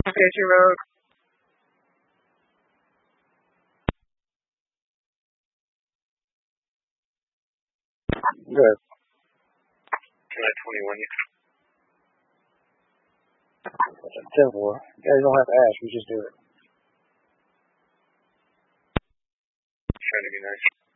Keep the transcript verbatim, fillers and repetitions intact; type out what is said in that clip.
Sketchy Road. Good. July twenty-one. ten four. Yeah, you don't have to ask. We just do it. Trying to be nice.